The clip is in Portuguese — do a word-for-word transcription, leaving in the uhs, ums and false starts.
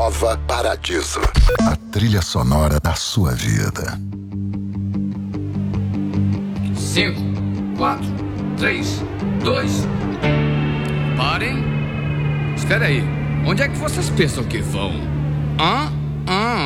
Nova Paradiso. A trilha sonora da sua vida. Cinco, quatro, três, dois. Parem. Espera aí. Onde é que vocês pensam que vão? Hã? Hã?